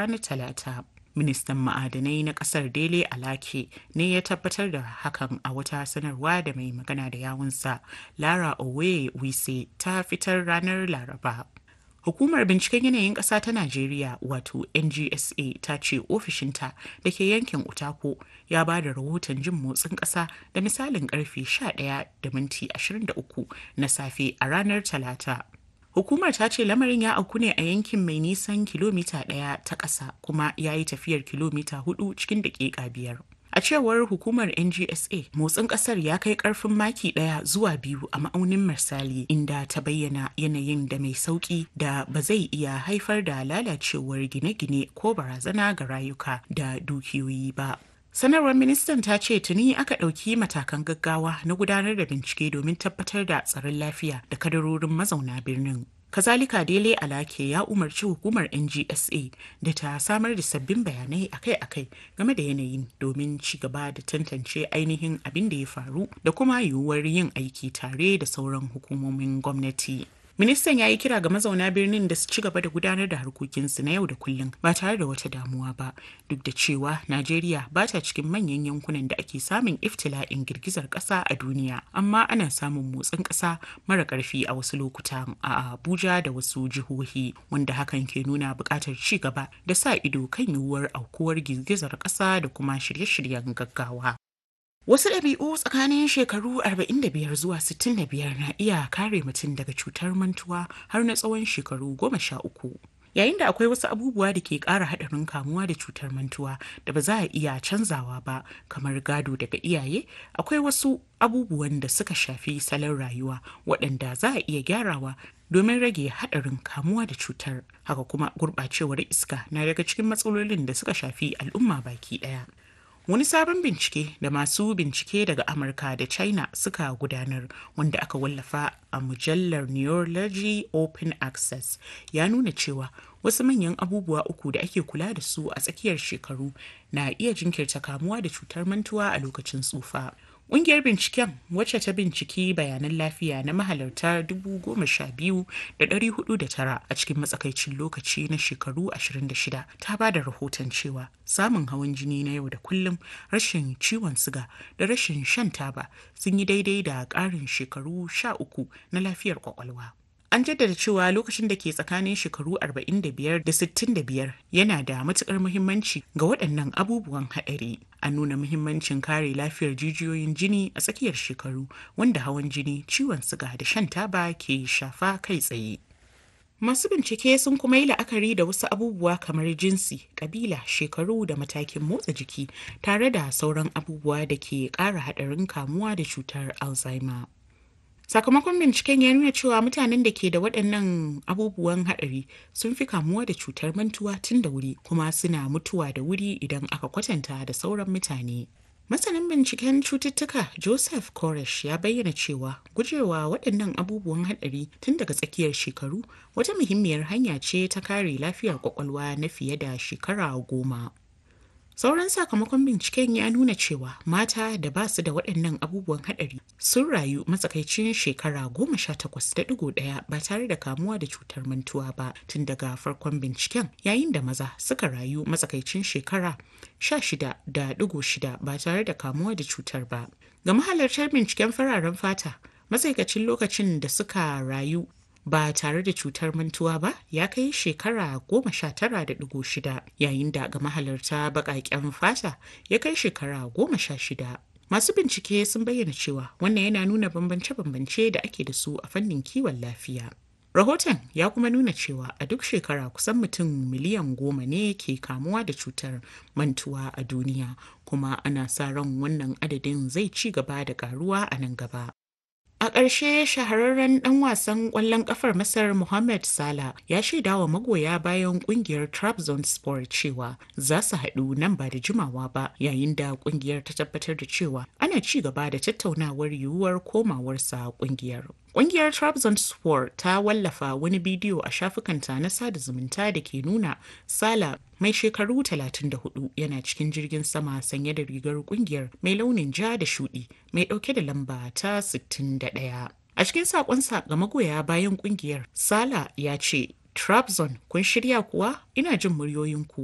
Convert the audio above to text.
ranar Talata. Ministan ma'adanai na kasar Dele Alake ne ya tabbatar da hakan a wata sanarwa da mai magana da yawunsa Lara Owe Wise ta fitar ranar Laraba. Hukumar binciken yanayin ƙasa ta Najeriya wato NGSA ta ce ofishinta da ke yankin Utako ya ba da rahoton jin motsin ƙasa da misalin karfe 11:23 na safe a ranar Talata. Hukumar ta ce lamarin ya auku ne a yankin mai nisan kilomita 1 ta ƙasa kuma ya yi tafiyar kilomita 4 cikin daƙiƙa 5. A cewar hukumar NGSA, motsin ƙasar ya kai ƙarfin maki 1 zuwa 2 a ma'aunin Mersali, inda ta bayyana yanayin da mai sauƙi da ba zai iya haifar da lalacewar gine-gine ko barazana ga rayuka da dukiyoyi ba. Sanarwar ministan ta ce tuni aka ɗauki matakan gaggawa na gudanar da bincike domin tabbatar da tsaron lafiya da kadarorin mazauna birnin. Kazalika Dele Alake ya umarci hukumar NGSA da ta samar da sabbin bayanai akai-akai game da yanayin domin ci gaba da tantance ainihin abin da ya faru da kuma yiwuwar yin aiki tare da sauran hukumomin gwamnati. Ministan ya yi kira ga mazauna birnin da su ci gaba da gudanar da harkokinsu na yau da kullum ba tare da wata damuwa ba, duk da cewa Najeriya ba ta cikin manyan yankunan da ake samun iftila'in girgizar ƙasa a duniya, amma ana samun motsin ƙasa mara ƙarfi a wasu lokutan a Abuja da wasu jihohi, wanda hakan ke nuna buƙatar ci gaba da sa ido kan yiwuwar aukuwar girgizar ƙasa da kuma shirye-shiryen gaggawa. Wasu ɗabi'u tsakanin shekaru 45 zuwa 65 na iya kare mutum daga cutar mantuwa har na tsawon shekaru 13. Yayin da akwai wasu abubuwa da ke ƙara haɗarin kamuwa da cutar mantuwa da ba za a iya canzawa ba, kamar gado daga iyaye, akwai wasu abubuwan da suka shafi salon rayuwa waɗanda za a iya gyarawa domin rage haɗarin kamuwa da cutar. Haka kuma gurɓacewar iska na daga cikin matsalolin da suka shafi al'umma baki ɗaya. Wani sabon bincike da masu bincike daga Amurka da China suka gudanar, wanda aka wallafa a mujallar Neurology Open Access, ya nuna cewa wasu manyan abubuwa 3 da ake kula da su a tsakiyar shekaru na iya jinkirta kamuwa da cutar mantuwa a lokacin tsufa. Ƙungiyar binciken, wacce ta binciki bayanan lafiya na mahalarta 12,409 a cikin matsakaicin lokaci na shekaru 26, ta ba da rahoton cewa samun hawan jini na yau da kullum, rashin ciwon siga da rashin shan taba sun yi daidai da ƙarin shekaru 13 na lafiyar ƙwaƙwalwa. An jaddada cewa lokacin da ke tsakanin shekaru 45 da 65 yana da matuƙar muhimmanci ga waɗannan abubuwan haɗari. An nuna muhimmancin kare lafiyar jijiyoyin jini a tsakiyar shekaru, wanda hawan jini, ciwon siga da shan taba ke shafa kai tsaye. Masu bincike sun kuma yi la'akari da wasu abubuwa kamar jinsi, ƙabila, shekaru da matakin motsa jiki, tare da sauran abubuwa da ke ƙara haɗarin kamuwa da cutar Alzheimer. Sakamakon binciken ya nuna cewa mutanen da ke da waɗannan abubuwan haɗari sun fi kamuwa da cutar mantuwa tun da wuri, kuma suna mutuwa da wuri idan aka kwatanta da sauran mutane. Masanin binciken cututtuka Joseph Koresh ya bayyana cewa gujewa waɗannan abubuwan haɗari tun daga tsakiyar shekaru wata muhimmiyar hanya ce ta kare lafiyar ƙwaƙwalwa na fiye da shekara 10. Sauran sakamakon binciken ya nuna cewa mata da ba su da waɗannan abubuwan haɗari sun rayu matsakaicin shekara 18.1 ba tare da kamuwa da cutar mantuwa ba tun daga farkon binciken, yayin da maza suka rayu matsakaicin shekara 16.6 ba tare da kamuwa da cutar ba. Ga mahalartar binciken fararen fata, matsaikacin lokacin da suka rayu ba tare da cutar mantuwa ba ya kai shekara 19.6, yayin da ga mahalarta baƙaƙen fata ya kai shekara 16. Masu bincike sun bayyana cewa wannan yana nuna bambance-bambance da ake da su a fannin kiwon lafiya. Rahoton ya kuma nuna cewa a duk shekara kusan mutum miliyan 10 ne ke kamuwa da cutar mantuwa a duniya, kuma ana sa ran wannan adadin zai ci gaba da karuwa a nan gaba. A ƙarshe, shahararren ɗan wasan ƙwallon ƙafar Masar Mohamed Salah ya shaida wa magoya bayan ƙungiyar Trabzonspor cewa za su haɗu nan ba da jimawa ba, yayin da ƙungiyar ta tabbatar da cewa ana ci gaba da tattaunawar yiwuwar komawarsa ƙungiyar. Ƙungiyar Trabzonspor ta wallafa wani bidiyo a shafukanta na sada zumunta da ke nuna Salah mai shekaru 34 yana cikin jirgin sama sanye da rigar ƙungiyar mai launin ja da shuɗi mai ɗauke da lamba ta 61. A cikin saƙonsa ga magoya bayan ƙungiyar, Salah ya ce, "Trabzon, kun shirya kuwa? Ina jin muryoyinku